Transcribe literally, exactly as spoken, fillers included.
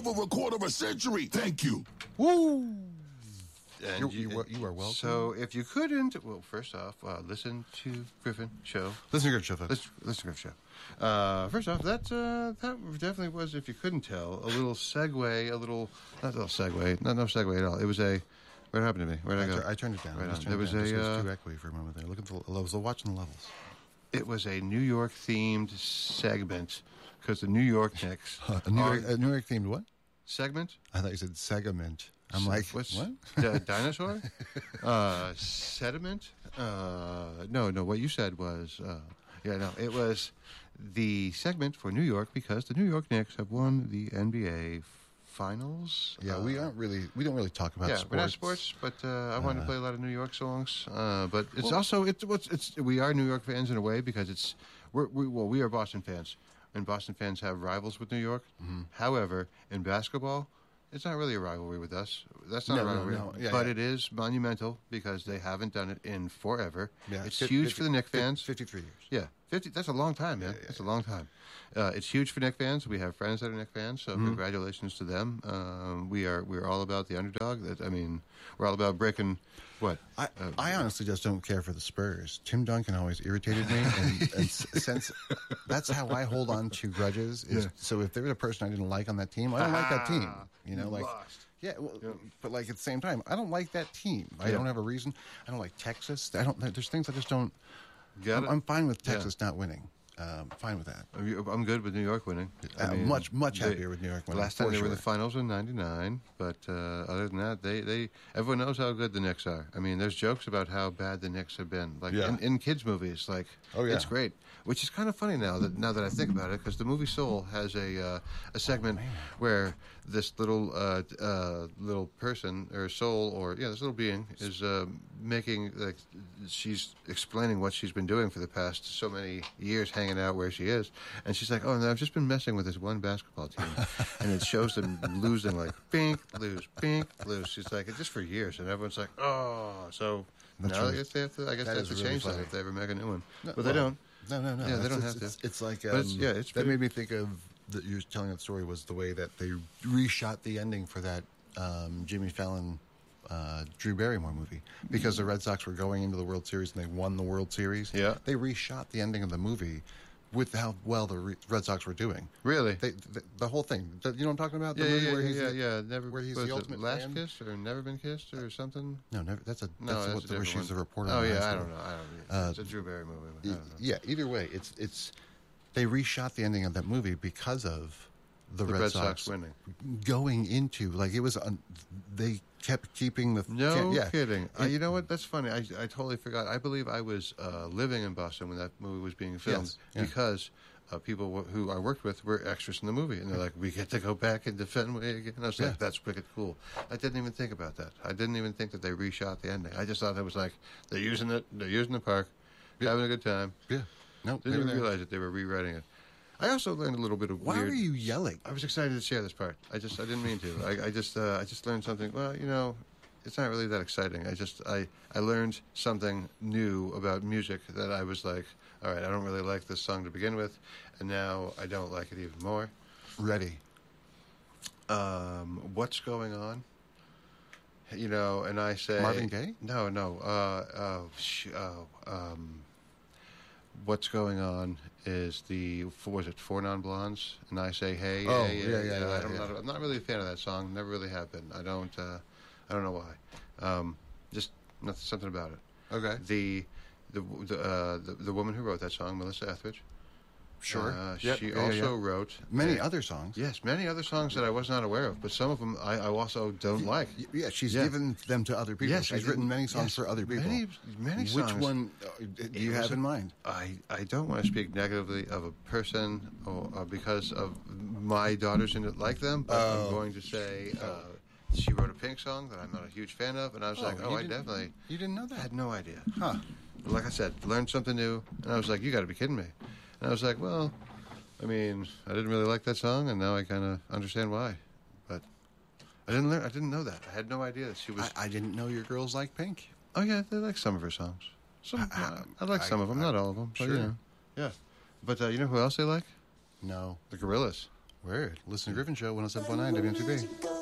over a quarter of a century. Thank you. Woo! And you, you, you are welcome. So if you couldn't, well, first off, uh, listen to Griffin Show. Listen to Griffin Show, folks. Listen, listen to Griffin Show. Uh, first off, that uh, that definitely was, if you couldn't tell, a little segue, a little, not a little segue, not no segue at all. It was a, what happened to me? Where did I, I, go? tur- I turned it down. Right Just on. turned There it was down. a, Just uh, was too echoey for a moment there. Looking for the levels. Watching the levels. It was a New York themed segment because the New York Knicks. Uh, a New are- York, a New York themed what? segment? I thought you said segment. I'm like, What's, what? D- dinosaur? uh, sediment? Uh, no, no. What you said was, uh, yeah, no. It was the segment for New York because the New York Knicks have won the N B A Finals. Yeah, uh, we aren't really. We don't really talk about yeah, sports. we're not sports, but uh, I wanted to Uh, play a lot of New York songs. Uh, but it's Well- also it's what's it's we are New York fans in a way because it's we're we, well we are Boston fans, and Boston fans have rivals with New York. Mm-hmm. However, in basketball, it's not really a rivalry with us. That's not No, a no, rivalry, no. Yeah, but yeah. it is monumental because they haven't done it in forever. Yeah, it's fif- huge fifty for the Knicks fif- fans. Fifty-three years. Yeah, fifty. That's a long time, man. Yeah, yeah, that's a long time. Uh, it's huge for Knicks fans. We have friends that are Knicks fans, so Mm-hmm. congratulations to them. Um, we are we're all about the underdog. That I mean, we're all about breaking what. I, Uh, I honestly just don't care for the Spurs. Tim Duncan always irritated me, and, and s- since that's how I hold on to grudges. Is Yeah. so if there was a person I didn't like on that team, I don't like that team. You know, You like lost. yeah, well, but like at the same time, I don't like that team. I Yeah. don't have a reason. I don't like Texas. I don't. There's things I just don't. Got I'm, it? I'm fine with Yeah. Texas not winning. Um, fine with that. I'm good with New York winning. Uh, much, much happier with New York winning, Last time for they were in sure. the finals in ninety-nine, but uh, other than that, they, they everyone knows how good the Knicks are. I mean, there's jokes about how bad the Knicks have been, like Yeah. in, in kids' movies. Like, Oh, yeah. it's great, which is kind of funny now that now that I think about it, because the movie Soul has a uh, a segment where this little uh, uh, little person or soul or yeah, this little being is uh, making like she's explaining what she's been doing for the past so many years, hanging out where she is. And she's like, oh, no, I've just been messing with this one basketball team. And it shows them losing, like, bink, lose, bink, lose. She's like, it's just for years. And everyone's like, oh. So That's now I really- guess they have to, I guess that they have is to really change that funny. if they ever make a new one. No, but they well, don't. No, no, no. Yeah, they It's- don't it's, have to. It's, it's like um, But it's- yeah, it's that pretty- made me think of that you were telling that story was the way that they reshot the ending for that um, Jimmy Fallon. Uh, Drew Barrymore movie because the Red Sox were going into the World Series and they won the World Series. Yeah. They reshot the ending of the movie with how well the Re- Red Sox were doing. Really? They, the, the whole thing. The- you know what I'm talking about? The yeah, movie yeah, where yeah, he's yeah, the- yeah. Never, where he's was the it ultimate Last fan? Kiss or Never Been Kissed or something? No, never. That's a. No, that's that's what a the, where different she's one. a reporter. Oh, on yeah, high I school. don't know. I don't know. Uh, It's a Drew Barrymore movie. I don't know. Yeah. Either way, it's it's they reshot the ending of that movie because of the, The Red, Red Sox, Sox winning. going into like it was. Un, they kept keeping the No yeah. kidding. Uh, It- you know what? That's funny. I, I totally forgot. I believe I was uh, living in Boston when that movie was being filmed Yes, yeah. because uh, people w- who I worked with were extras in the movie, and they're like, "We get to go back and defend Fenway again." And I was Yeah. like, "That's wicked cool." I didn't even think about that. I didn't even think that they reshot the ending. I just thought it was like they're using it. They're using the park, Yeah. having a good time. Yeah. No. Didn't they were even there. realize that they were rewriting it. I also learned a little bit of Why weird. were you yelling? I was excited to share this part. I just I didn't mean to. I, I just uh, I just learned something. Well, you know, it's not really that exciting. I just I I learned something new about music that I was like, all right, I don't really like this song to begin with, and now I don't like it even more. Ready. Um, what's going on? You know, and I say Marvin Gaye? No, no. Uh, oh, sh- oh, um, what's going on is the was it Four Non Blondes, and I say hey, Oh, hey, yeah, hey, yeah, hey. yeah, I'm, yeah. Not, I'm not really a fan of that song. Never really have been. I don't. Uh, I don't know why. Um, just nothing, something about it. Okay. The the the, uh, the the woman who wrote that song, Melissa Etheridge. Sure. Uh, Yep. She Yeah, yeah, also yeah. wrote Many uh, other songs. Yes, many other songs that I was not aware of, but some of them I, I also don't like. Y- Yeah, she's Yeah. given them to other people. Yes, I she's written didn't- many songs yes, for other people. many- many Which songs. one uh, do you It was have a- in mind? I, I don't want to speak negatively of a person or, or because of my daughters didn't like them, but Oh. I'm going to say uh, she wrote a Pink song that I'm not a huge fan of, and I was like, oh, you I didn't- definitely You didn't know I that? had no idea. Huh. Like I said, learned something new, and I was like, you got to be kidding me. And I was like, well, I mean, I didn't really like that song, and now I kind of understand why. But I didn't learn. I didn't know that. I had no idea that she was. I, I didn't know your girls like Pink. oh yeah, they like some of her songs. Some, I- I, I- like some of them, I- not all of them. But, sure. you know, yeah. But uh, you know who else they like? No. The Gorillas. Word. Listen to Griffin Show, one oh seven point nine W M T B.